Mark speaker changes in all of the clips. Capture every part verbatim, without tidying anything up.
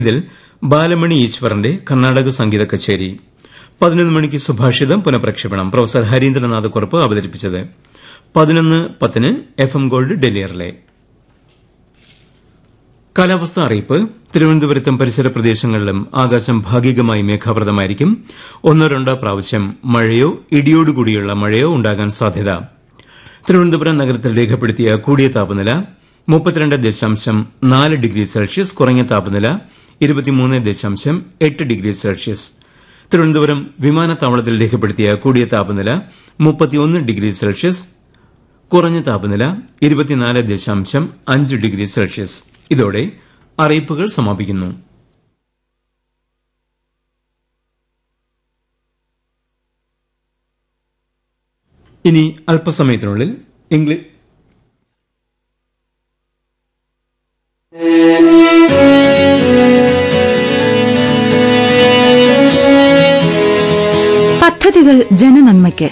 Speaker 1: ഇതിൽ ബാലമണി ഈശ്വറിന്റെ കർണാടക സംഗീത കച്ചേരി. പതിനൊന്ന് മണിക്ക് സുഭാഷിതം പുനഃപ്രക്ഷേപണം. പ്രൊഫസർ ഹരീന്ദ്രനാഥ് കുറുപ്പ് അവതരിപ്പിച്ചത്. പതിനൊന്ന് പത്തിന് F M gold Delhi relay. കാലാവസ്ഥ അറിയിപ്പ്. തിരുവനന്തപുരത്തും പരിസര പ്രദേശങ്ങളിലും ആകാശം ഭാഗികമായി മേഘാവൃതമായിരിക്കും. ഒന്നോ രണ്ടോ പ്രാവശ്യം മഴയോ ഇടിയോടുകൂടിയുള്ള മഴയോ ഉണ്ടാകാൻ സാധ്യത. തിരുവനന്തപുരം നഗരത്തിൽ രേഖപ്പെടുത്തിയ കൂടിയ താപനില മുപ്പത്തിരണ്ട് ദശാംശം നാല് ഡിഗ്രി സെൽഷ്യസ്, കുറഞ്ഞ താപനില ഇരുപത്തിമൂന്ന് ദശാംശം എട്ട് ഡിഗ്രി സെൽഷ്യസ്. തിരുവനന്തപുരം വിമാനത്താവളത്തിൽ രേഖപ്പെടുത്തിയ കൂടിയ താപനില മുപ്പത്തിയൊന്ന് ഡിഗ്രി സെൽഷ്യസ്, കുറഞ്ഞ താപനില ഇരുപത്തിനാല് ദശാംശം അഞ്ച് ഡിഗ്രി സെൽഷ്യസ്. ഇതോടെ അറിയിപ്പുകൾ സമാപിക്കുന്നു. ഇനി അല്പസമയത്തിനുള്ളിൽ ഇംഗ്ലീഷ്
Speaker 2: പദ്ധതികൾ ജനനന്മയ്ക്ക്.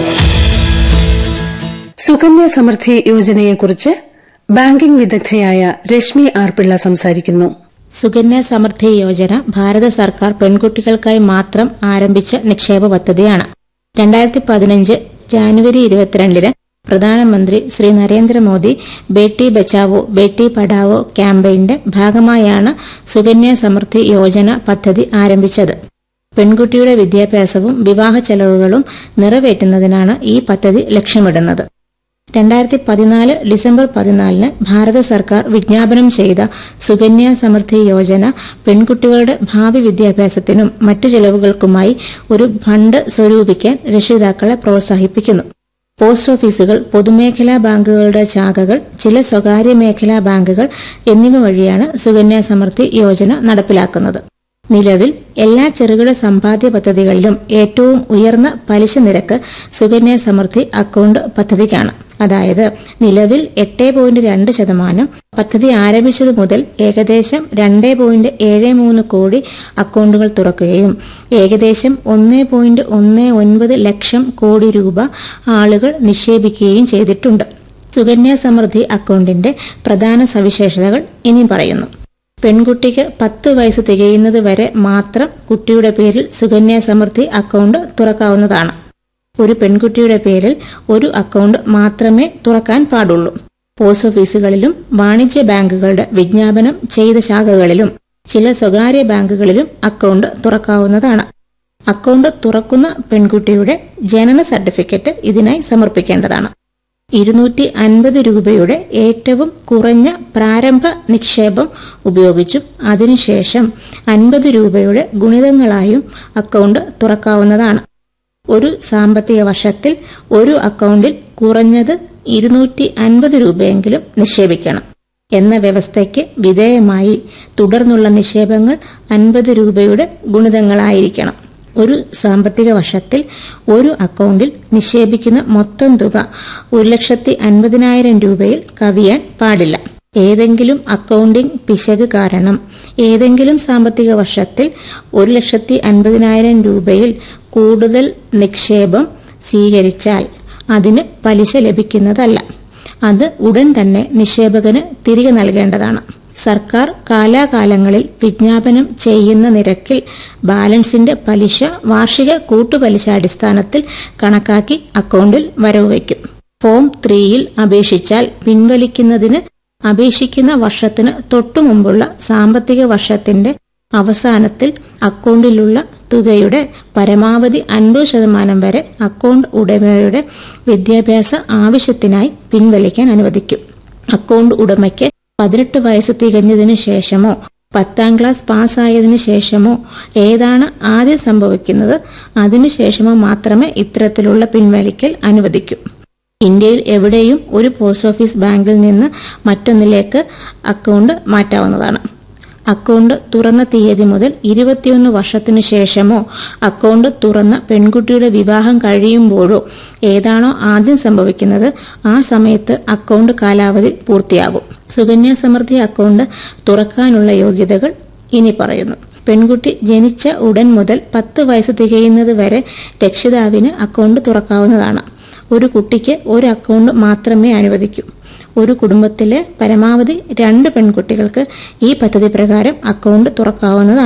Speaker 3: സുകന്യ സമൃദ്ധി യോജനയെക്കുറിച്ച് ബാങ്കിംഗ് വിദഗ്ധയായ രശ്മി ആർ പിള്ള സംസാരിക്കുന്നു.
Speaker 4: സുകന്യ സമൃദ്ധി യോജന ഭാരത സർക്കാർ പെൺകുട്ടികൾക്കായി മാത്രം ആരംഭിച്ച നിക്ഷേപ പദ്ധതിയാണ്. രണ്ടായിരത്തി പതിനഞ്ച് ജാനുവരി ഇരുപത്തിരണ്ടിന് പ്രധാനമന്ത്രി ശ്രീ നരേന്ദ്രമോദി ബേട്ടി ബച്ചാവോ ബേട്ടി പഠാവോ ക്യാമ്പയിന്റെ ഭാഗമായാണ് സുകന്യ സമൃദ്ധി യോജന പദ്ധതി ആരംഭിച്ചത്. പെൺകുട്ടിയുടെ വിദ്യാഭ്യാസവും വിവാഹ ചെലവുകളും നിറവേറ്റുന്നതിനാണ് ഈ പദ്ധതി ലക്ഷ്യമിടുന്നത്. രണ്ടായിരത്തി പതിനാല് ഡിസംബർ പതിനാലിന് ഭാരത സർക്കാർ വിജ്ഞാപനം ചെയ്ത സുകന്യ സമൃദ്ധി യോജന പെൺകുട്ടികളുടെ ഭാവി വിദ്യാഭ്യാസത്തിനും മറ്റു ചെലവുകൾക്കുമായി ഒരു ഫണ്ട് സ്വരൂപിക്കാൻ രക്ഷിതാക്കളെ പ്രോത്സാഹിപ്പിക്കുന്നു. പോസ്റ്റ് ഓഫീസുകൾ, പൊതുമേഖലാ ബാങ്കുകളുടെ ശാഖകൾ, ചില സ്വകാര്യ മേഖലാ ബാങ്കുകൾ എന്നിവ വഴിയാണ് സുകന്യ സമൃദ്ധി യോജന നടപ്പിലാക്കുന്നത്. നിലവിൽ എല്ലാ ചെറുകിട സമ്പാദ്യ പദ്ധതികളിലും ഏറ്റവും ഉയർന്ന പലിശ നിരക്ക് സുകന്യ സമൃദ്ധി അക്കൌണ്ട് പദ്ധതിക്കാണ്. അതായത് നിലവിൽ എട്ട് പോയിന്റ് രണ്ട് ശതമാനം. പദ്ധതി ആരംഭിച്ചതു മുതൽ ഏകദേശം രണ്ട് പോയിന്റ് ഏഴ് മൂന്ന് കോടി അക്കൌണ്ടുകൾ തുറക്കുകയും ഏകദേശം ഒന്ന് പോയിന്റ് ഒന്ന് ഒൻപത് ലക്ഷം കോടി രൂപ ആളുകൾ നിക്ഷേപിക്കുകയും ചെയ്തിട്ടുണ്ട്. സുകന്യ സമൃദ്ധി അക്കൌണ്ടിന്റെ പ്രധാന സവിശേഷതകൾ ഇനി പറയുന്നു. പെൺകുട്ടിക്ക് പത്ത് വയസ്സ് തികയുന്നത് വരെ മാത്രം കുട്ടിയുടെ പേരിൽ സുകന്യ സമൃദ്ധി അക്കൌണ്ട് തുറക്കാവുന്നതാണ്. ഒരു പെൺകുട്ടിയുടെ പേരിൽ ഒരു അക്കൌണ്ട് മാത്രമേ തുറക്കാൻ പാടുള്ളൂ. പോസ്റ്റ് ഓഫീസുകളിലും വാണിജ്യ ബാങ്കുകളുടെ വിജ്ഞാപനം ചെയ്ത ശാഖകളിലും ചില സ്വകാര്യ ബാങ്കുകളിലും അക്കൌണ്ട് തുറക്കാവുന്നതാണ്. അക്കൌണ്ട് തുറക്കുന്ന പെൺകുട്ടിയുടെ ജനന സർട്ടിഫിക്കറ്റ് ഇതിനായി സമർപ്പിക്കേണ്ടതാണ്. ഇരുന്നൂറ്റി അൻപത് രൂപയുടെ ഏറ്റവും കുറഞ്ഞ പ്രാരംഭ നിക്ഷേപം ഉപയോഗിച്ചും അതിനുശേഷം അൻപത് രൂപയുടെ ഗുണിതങ്ങളായും അക്കൌണ്ട് തുറക്കാവുന്നതാണ്. ഒരു സാമ്പത്തിക വർഷത്തിൽ ഒരു അക്കൌണ്ടിൽ കുറഞ്ഞത് ഇരുന്നൂറ്റി അൻപത് രൂപയെങ്കിലും നിക്ഷേപിക്കണം എന്ന വ്യവസ്ഥയ്ക്ക് വിധേയമായി തുടർന്നുള്ള നിക്ഷേപങ്ങൾ അൻപത് രൂപയുടെ ഗുണിതങ്ങളായിരിക്കണം. ഒരു സാമ്പത്തിക വർഷത്തിൽ ഒരു അക്കൌണ്ടിൽ നിക്ഷേപിക്കുന്ന മൊത്തം തുക ഒരു ലക്ഷത്തി അൻപതിനായിരം രൂപയിൽ കവിയാൻ പാടില്ല. ഏതെങ്കിലും അക്കൌണ്ടിംഗ് പിശക് കാരണം ഏതെങ്കിലും സാമ്പത്തിക വർഷത്തിൽ ഒരു ലക്ഷത്തി അൻപതിനായിരം രൂപയിൽ കൂടുതൽ നിക്ഷേപം സ്വീകരിച്ചാൽ അതിന് പലിശ ലഭിക്കുന്നതല്ല. അത് ഉടൻ തന്നെ നിക്ഷേപകന് തിരികെ നൽകേണ്ടതാണ്. സർക്കാർ കാലാകാലങ്ങളിൽ വിജ്ഞാപനം ചെയ്യുന്ന നിരക്കിൽ ബാലൻസിന്റെ പലിശ വാർഷിക കൂട്ടുപലിശ അടിസ്ഥാനത്തിൽ കണക്കാക്കി അക്കൌണ്ടിൽ വരവ് വയ്ക്കും. ഫോം ത്രീയിൽ അപേക്ഷിച്ചാൽ പിൻവലിക്കുന്നതിന് അപേക്ഷിക്കുന്ന വർഷത്തിന് തൊട്ടുമുമ്പുള്ള സാമ്പത്തിക വർഷത്തിന്റെ അവസാനത്തിൽ അക്കൌണ്ടിലുള്ള തുകയുടെ പരമാവധി അൻപത് ശതമാനം വരെ അക്കൌണ്ട് ഉടമയുടെ വിദ്യാഭ്യാസ ആവശ്യത്തിനായി പിൻവലിക്കാൻ അനുവദിക്കും. അക്കൌണ്ട് ഉടമയ്ക്ക് പതിനെട്ട് വയസ്സ് തികഞ്ഞതിനു ശേഷമോ പത്താം ക്ലാസ് പാസ്സായതിനു ശേഷമോ ഏതാണ് ആദ്യം സംഭവിക്കുന്നത് അതിനുശേഷമോ മാത്രമേ ഇത്തരത്തിലുള്ള പിൻവലിക്കൽ അനുവദിക്കൂ. ഇന്ത്യയിൽ എവിടെയും ഒരു പോസ്റ്റ് ഓഫീസ് ബാങ്കിൽ നിന്ന് മറ്റൊന്നിലേക്ക് അക്കൌണ്ട് മാറ്റാവുന്നതാണ്. അക്കൌണ്ട് തുറന്ന തീയതി മുതൽ ഇരുപത്തിയൊന്ന് വർഷത്തിനു ശേഷമോ അക്കൌണ്ട് തുറന്ന പെൺകുട്ടിയുടെ വിവാഹം കഴിയുമ്പോഴോ ഏതാണോ ആദ്യം സംഭവിക്കുന്നത് ആ സമയത്ത് അക്കൌണ്ട് കാലാവധി പൂർത്തിയാകും. സുകന്യ സമൃദ്ധി അക്കൌണ്ട് തുറക്കാനുള്ള യോഗ്യതകൾ ഇനി പറയുന്നു. പെൺകുട്ടി ജനിച്ച ഉടൻ മുതൽ പത്ത് വയസ്സ് തികയുന്നത് വരെ രക്ഷിതാവിന് അക്കൌണ്ട് തുറക്കാവുന്നതാണ്. ഒരു കുട്ടിക്ക് ഒരു അക്കൌണ്ട് മാത്രമേ അനുവദിക്കൂ. ഒരു കുടുംബത്തിലെ പരമാവധി രണ്ട് പെൺകുട്ടികൾക്ക് ഈ പദ്ധതി പ്രകാരം അക്കൌണ്ട് തുറക്കാവുന്നതാണ്.